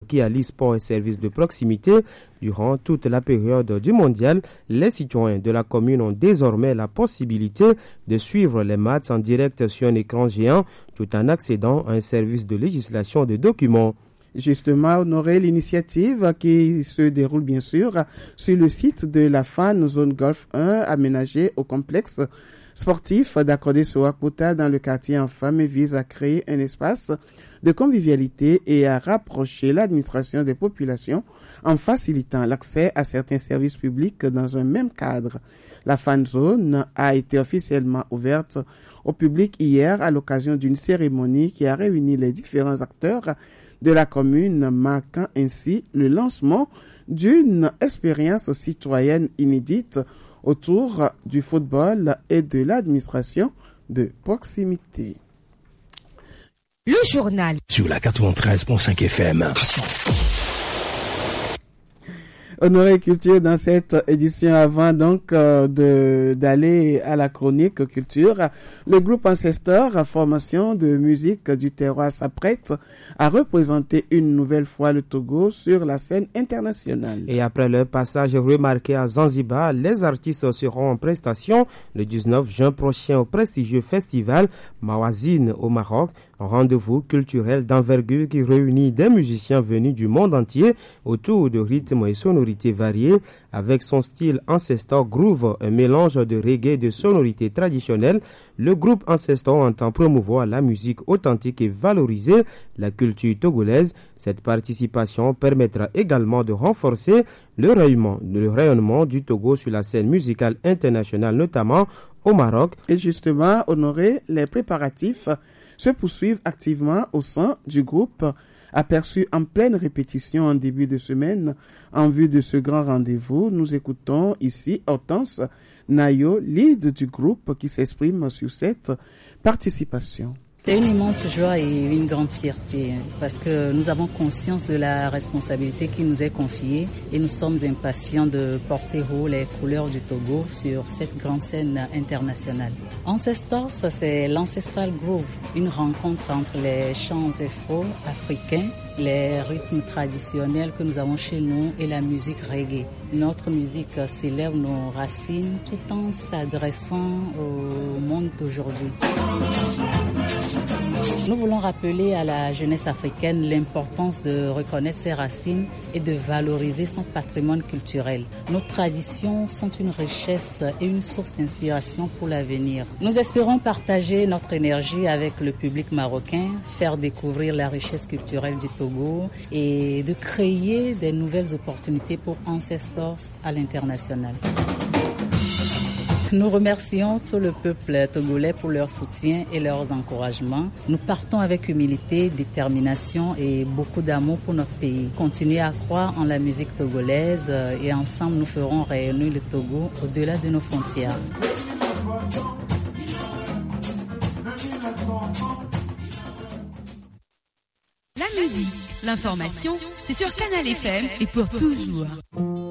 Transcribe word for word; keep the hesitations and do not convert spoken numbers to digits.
qui allie sport et services de proximité. Durant toute la période du mondial, les citoyens de la commune ont désormais la possibilité de suivre les matchs en direct sur un écran géant tout en accédant à un service de législation de documents. Justement, honorer l'initiative qui se déroule bien sûr sur le site de la Fan Zone Golf un aménagé au complexe sportif d'Accordé Soakota dans le quartier Enfam vise à créer un espace de convivialité et à rapprocher l'administration des populations en facilitant l'accès à certains services publics dans un même cadre. La Fan Zone a été officiellement ouverte au public hier à l'occasion d'une cérémonie qui a réuni les différents acteurs de la commune, marquant ainsi le lancement d'une expérience citoyenne inédite autour du football et de l'administration de proximité. Le journal. Sur la quatre-vingt-treize virgule cinq F M. Honoré Culture dans cette édition avant donc euh, de d'aller à la chronique culture. Le groupe Ancestor, formation de musique du terroir, s'apprête à représenter une nouvelle fois le Togo sur la scène internationale. Et après leur passage remarqué à Zanzibar, les artistes seront en prestation le dix-neuf juin prochain au prestigieux festival Mawazine au Maroc. Un rendez-vous culturel d'envergure qui réunit des musiciens venus du monde entier autour de rythmes et sonorités variés. Avec son style Ancestor Groove, un mélange de reggae et de sonorités traditionnelles, le groupe Ancestor entend promouvoir la musique authentique et valoriser la culture togolaise. Cette participation permettra également de renforcer le rayonnement, le rayonnement du Togo sur la scène musicale internationale, notamment au Maroc. Et justement, honorer les préparatifs se poursuivent activement au sein du groupe, aperçu en pleine répétition en début de semaine. En vue de ce grand rendez-vous, nous écoutons ici Hortense Nayo, lead du groupe, qui s'exprime sur cette participation. C'est une immense joie et une grande fierté parce que nous avons conscience de la responsabilité qui nous est confiée et nous sommes impatients de porter haut les couleurs du Togo sur cette grande scène internationale. Ancestors, c'est l'Ancestral Groove, une rencontre entre les chants ancestraux africains, les rythmes traditionnels que nous avons chez nous et la musique reggae. Notre musique célèbre nos racines tout en s'adressant au monde d'aujourd'hui. Nous voulons rappeler à la jeunesse africaine l'importance de reconnaître ses racines et de valoriser son patrimoine culturel. Nos traditions sont une richesse et une source d'inspiration pour l'avenir. Nous espérons partager notre énergie avec le public marocain, faire découvrir la richesse culturelle du Togo et de créer des nouvelles opportunités pour Ancestors à l'international. Nous remercions tout le peuple togolais pour leur soutien et leurs encouragements. Nous partons avec humilité, détermination et beaucoup d'amour pour notre pays. Continuez à croire en la musique togolaise et ensemble nous ferons rayonner le Togo au-delà de nos frontières. La musique, l'information, c'est sur Canal F M et pour toujours.